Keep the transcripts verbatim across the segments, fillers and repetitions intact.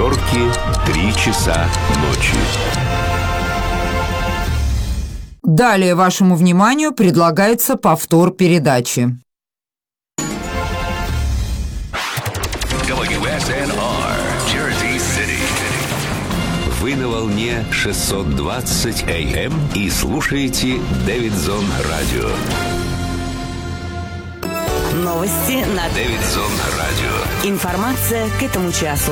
Нью-Йорке три часа ночи. Далее вашему вниманию предлагается повтор передачи. дабл ю эс эн ар, Jersey City. Вы на волне шестьсот двадцать эй эм и слушаете Дэвидсон Радио. Новости на Дэвидсон Радио. Информация к этому часу.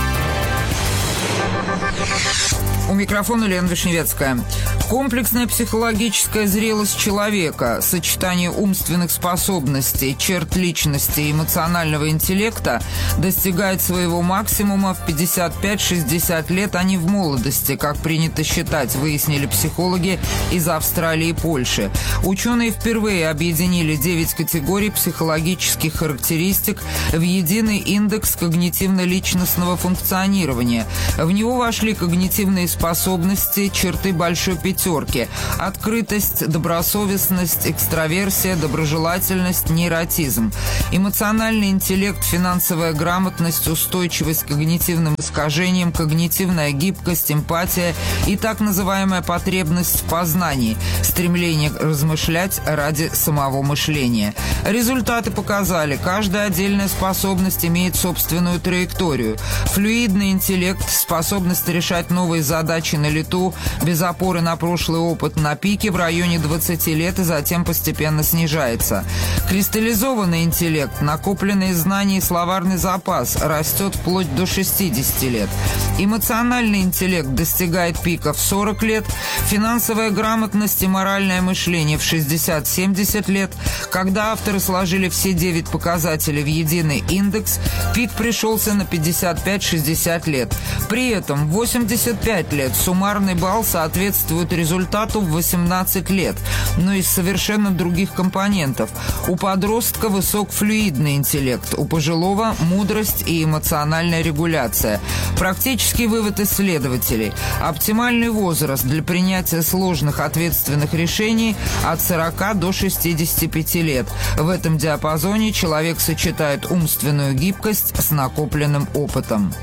У микрофона Лена Вишневецкая. Комплексная психологическая зрелость человека, сочетание умственных способностей, черт личности и эмоционального интеллекта достигает своего максимума в пятьдесят пять - шестьдесят лет, а не в молодости, как принято считать, выяснили психологи из Австралии и Польши. Ученые впервые объединили девять категорий психологических характеристик в единый индекс когнитивно-личностного функционирования. В него вошли когнитивные способности, черты большой пятерки: открытость, добросовестность, экстраверсия, доброжелательность, нейротизм. Эмоциональный интеллект, финансовая грамотность, устойчивость к когнитивным искажениям, когнитивная гибкость, эмпатия и так называемая потребность в познании, стремление размышлять ради самого мышления. Результаты показали, каждая отдельная способность имеет собственную траекторию. Флюидный интеллект, способность решать новые задачи на лету, без опоры на прошлый опыт, на пике в районе двадцати лет и затем постепенно снижается. Кристаллизованный интеллект, накопленные знания и словарный запас растет вплоть до шестидесяти лет. Эмоциональный интеллект достигает пика в сорок лет, финансовая грамотность и моральное мышление в шестьдесят - семьдесят лет. Когда авторы сложили все девять показателей в единый индекс, пик пришелся на пятьдесят пять - шестьдесят лет. При этом восемьдесят пять лет суммарный балл соответствует результату в восемнадцать лет, но из совершенно других компонентов. У подростка высок флюидный интеллект, у пожилого – мудрость и эмоциональная регуляция. Практический вывод исследователей: оптимальный возраст для принятия сложных ответственных решений от сорока до шестидесяти пяти лет. В этом диапазоне человек сочетает умственную гибкость с накопленным опытом.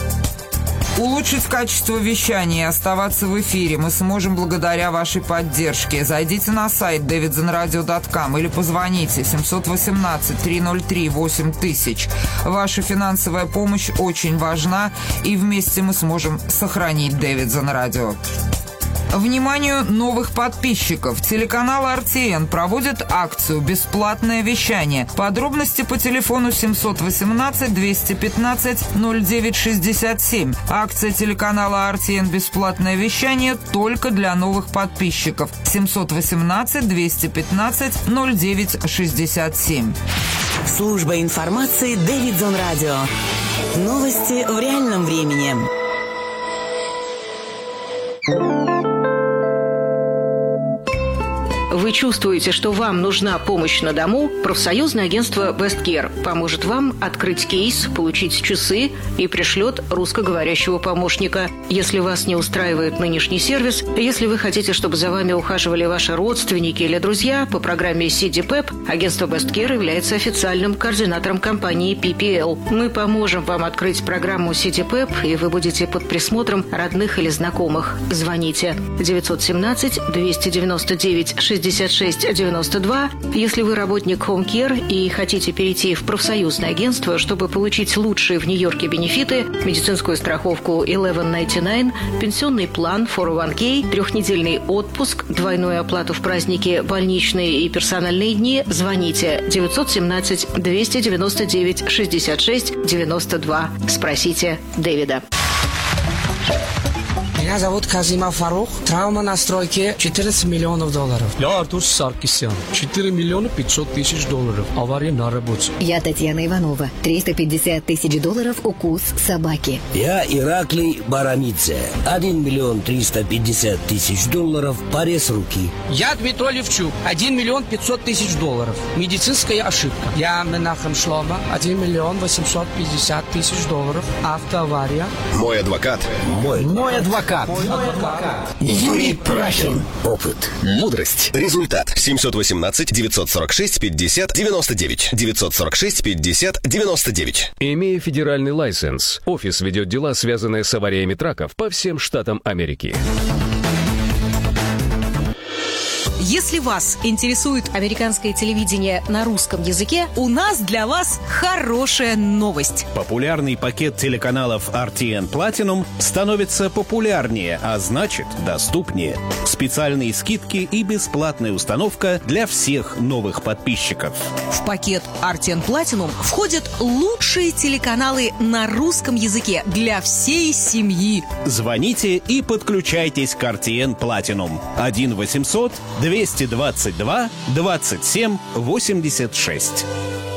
Улучшить качество вещания и оставаться в эфире мы сможем благодаря вашей поддержке. Зайдите на сайт дэвидсон радио точка ком или позвоните семьсот восемнадцать - триста три восемь тысяч. Ваша финансовая помощь очень важна, и вместе мы сможем сохранить Дэвидсон Радио. Вниманию новых подписчиков. Телеканал эр ти эн проводит акцию «Бесплатное вещание». Подробности по телефону семьсот восемнадцать - двести пятнадцать - ноль девять шестьдесят семь. Акция телеканала эр ти эн «Бесплатное вещание» только для новых подписчиков. семьсот восемнадцать - двести пятнадцать - ноль девять шестьдесят семь. Служба информации Дэвидсон Радио. Новости в реальном времени. Вы чувствуете, что вам нужна помощь на дому? Профсоюзное агентство Best Care поможет вам открыть кейс, получить часы и пришлет русскоговорящего помощника. Если вас не устраивает нынешний сервис, если вы хотите, чтобы за вами ухаживали ваши родственники или друзья, по программе си ди пэп агентство Best Care является официальным координатором компании пи пи эл. Мы поможем вам открыть программу си ди пэп, и вы будете под присмотром родных или знакомых. Звоните девятьсот семнадцать - двести девяносто девять - шестьдесят шесть девяносто два. Если вы работник Home Care и хотите перейти в профсоюзное агентство, чтобы получить лучшие в Нью-Йорке бенефиты, медицинскую страховку eleven ninety-nine, пенсионный план фор о ван кей, трехнедельный отпуск, двойную оплату в праздники, больничные и персональные дни, звоните девятьсот семнадцать - двести девяносто девять - шестьдесят шесть девяносто два. Спросите Дэвида. Меня зовут Казима Фарух. Травма на стройке четырнадцать миллионов долларов. Я Артур Саркисян. четыре миллиона пятьсот тысяч долларов. Авария на работе. Я Татьяна Иванова. триста пятьдесят тысяч долларов укус собаки. Я Ираклий Баранидзе. один миллион триста пятьдесят тысяч долларов. Порез руки. Я Дмитрий Левчук. один миллион пятьсот тысяч долларов. Медицинская ошибка. Я Менахем Шлома. один миллион восемьсот пятьдесят тысяч долларов. Автоавария. Мой адвокат. Мой. Мой адвокат. адвокат. Мой адвокат. Юрий Прахин. Опыт. Мудрость. Результат. семьсот восемнадцать девятьсот сорок шесть пятьдесят девяносто девять. девятьсот сорок шесть пятьдесят девяносто девять. Имея федеральный лайсенс, офис ведет дела, связанные с авариями траков по всем штатам Америки. Если вас интересует американское телевидение на русском языке, у нас для вас хорошая новость. Популярный пакет телеканалов ар ти эн Platinum становится популярнее, а значит доступнее. Специальные скидки и бесплатная установка для всех новых подписчиков. В пакет ар ти эн Platinum входят лучшие телеканалы на русском языке для всей семьи. Звоните и подключайтесь к ар ти эн Platinum. один восемьсот двести двадцать два двадцать семь восемьдесят шесть.